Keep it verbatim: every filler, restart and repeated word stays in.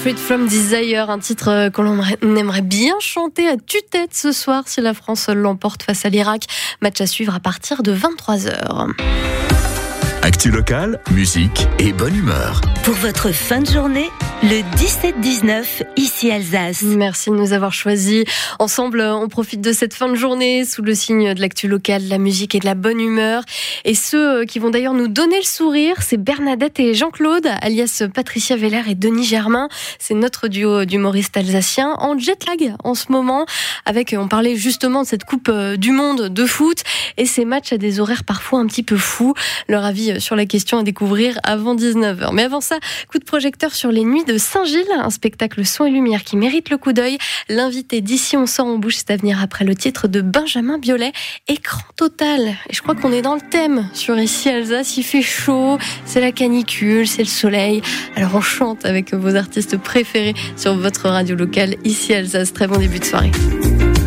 Freed from Desire, un titre qu'on aimerait bien chanter à tue-tête ce soir si la France l'emporte face à l'Irak. Match à suivre à partir de vingt-trois heures. Actu locale, musique et bonne humeur. Pour votre fin de journée, le dix-sept dix-neuf, ici Alsace. Merci de nous avoir choisis. Ensemble, on profite de cette fin de journée sous le signe de l'actu locale, de la musique et de la bonne humeur. Et ceux qui vont d'ailleurs nous donner le sourire, c'est Bernadette et Jean-Claude, alias Patricia Veller et Denis Germain. C'est notre duo d'humoristes alsaciens en jet lag en ce moment. Avec, on parlait justement de cette Coupe du Monde de foot et ces matchs à des horaires parfois un petit peu fous. Leur avis sur la question à découvrir avant dix-neuf heures. Mais avant ça, coup de projecteur sur les nuits de Saint-Gilles, un spectacle son et lumière qui mérite le coup d'œil. L'invité d'Ici on sort en bouche, c'est à venir après le titre de Benjamin Biolay, Écran total. Et je crois qu'on est dans le thème sur Ici Alsace, il fait chaud, c'est la canicule, c'est le soleil. Alors on chante avec vos artistes préférés sur votre radio locale Ici Alsace. Très bon début de soirée.